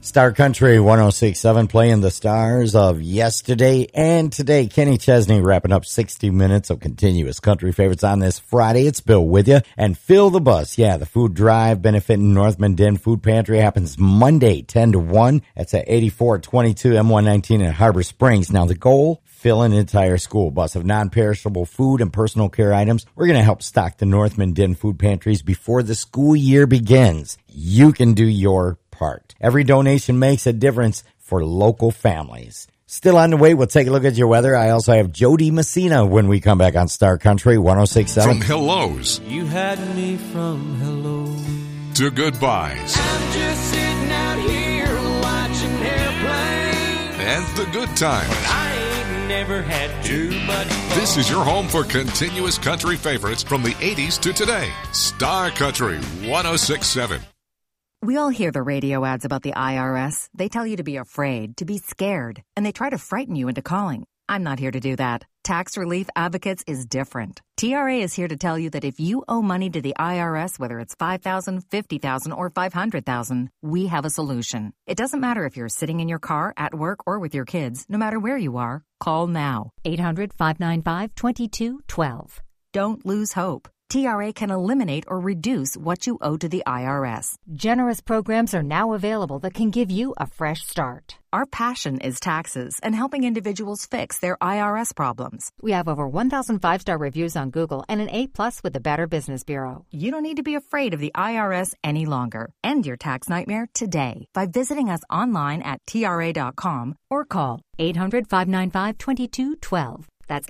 Star Country 106.7 playing the stars of yesterday and today. Kenny Chesney wrapping up 60 minutes of continuous country favorites on this Friday. It's Bill with you. And Fill the Bus. Yeah, the food drive benefiting Northman Den Food Pantry happens Monday 10 to 1. That's at 8422 M119 in Harbor Springs. Now the goal, fill an entire school bus of non-perishable food and personal care items. We're going to help stock the Northman Den Food Pantries before the school year begins. You can do your part. Every donation makes a difference for local families. Still on the way, we'll take a look at your weather. I also have Jody Messina when we come back on Star Country 106.7. From hellos. You had me from hello to goodbyes. I'm just sitting out here watching airplanes. And the good times. I ain't never had too much fun. This is your home for continuous country favorites from the 80s to today. Star Country 106.7. We all hear the radio ads about the IRS. They tell you to be afraid, to be scared, and they try to frighten you into calling. I'm not here to do that. Tax Relief Advocates is different. TRA is here to tell you that if you owe money to the IRS, whether it's $5,000, $50,000, or $500,000, we have a solution. It doesn't matter if you're sitting in your car, at work, or with your kids. No matter where you are, call now. 800-595-2212. Don't lose hope. TRA can eliminate or reduce what you owe to the IRS. Generous programs are now available that can give you a fresh start. Our passion is taxes and helping individuals fix their IRS problems. We have over 1,000 5-star reviews on Google and an A+ with the Better Business Bureau. You don't need to be afraid of the IRS any longer. End your tax nightmare today by visiting us online at TRA.com or call 800-595-2212. That's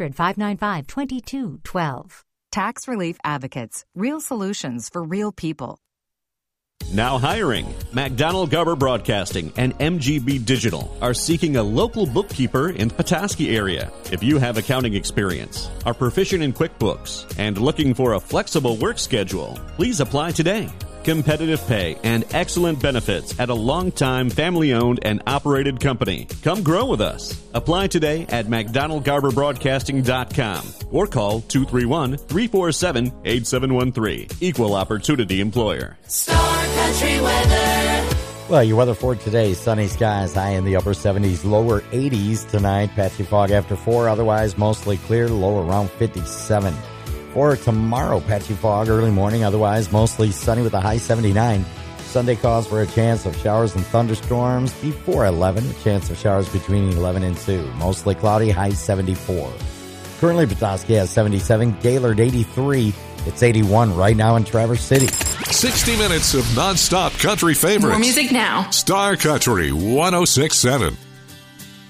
800-595-2212. Tax Relief Advocates. Real solutions for real people. Now hiring. McDonald Garber Broadcasting and MGB Digital are seeking a local bookkeeper in the Petoskey area. If you have accounting experience, are proficient in QuickBooks, and looking for a flexible work schedule, please apply today. Competitive pay and excellent benefits at a long-time family-owned and operated company. Come grow with us. Apply today at McDonaldGarberBroadcasting.com or call 231-347-8713. Equal Opportunity Employer. Star Country weather. Well, your weather for today, sunny skies, high in the upper 70s, lower 80s tonight. Patchy fog after 4, otherwise mostly clear, low around 57. For tomorrow, patchy fog early morning, otherwise mostly sunny with a high 79. Sunday calls for a chance of showers and thunderstorms before 11. A chance of showers between 11 and 2. Mostly cloudy, high 74. Currently, Petoskey has 77. Gaylord, 83. It's 81 right now in Traverse City. 60 minutes of nonstop country favorites. More music now. Star Country 106.7.